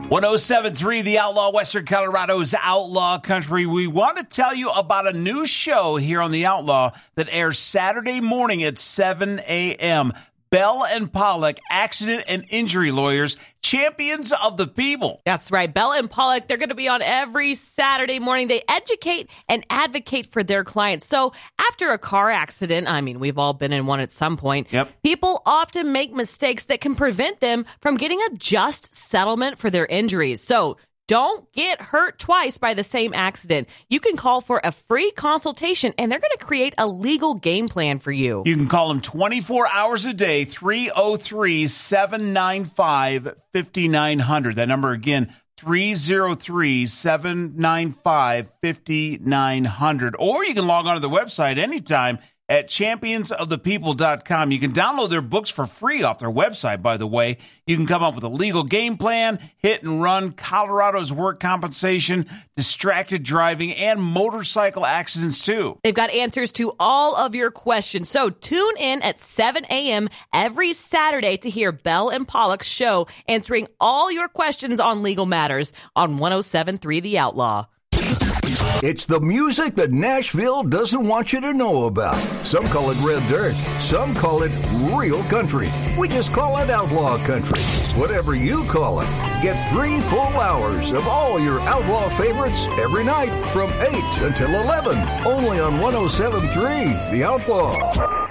107.3 The Outlaw, Western Colorado's Outlaw Country. We want to tell you about a new show here on The Outlaw that airs Saturday morning at 7 a.m. Bell and Pollock, accident and injury lawyers, champions of the people. That's right. Bell and Pollock, they're going to be on every Saturday morning. They educate and advocate for their clients. So after a car accident, I mean, we've all been in one at some point. Yep. People often make mistakes that can prevent them from getting a just settlement for their injuries. So don't get hurt twice by the same accident. You can call for a free consultation, and they're going to create a legal game plan for you. You can call them 24 hours a day, 303-795-5900. That number again, 303-795-5900. Or you can log on to the website anytime at championsofthepeople.com. You can download their books for free off their website, by the way. You can come up with a legal game plan, hit and run, Colorado's work compensation, distracted driving, and motorcycle accidents, too. They've got answers to all of your questions. So tune in at 7 a.m. every Saturday to hear Bell and Pollock's show answering all your questions on legal matters on 107.3 The Outlaw. It's the music that Nashville doesn't want you to know about. Some call it red dirt. Some call it real country. We just call it outlaw country. Whatever you call it. Get 3 full hours of all your outlaw favorites every night from 8 until 11. Only on 107.3 The Outlaw.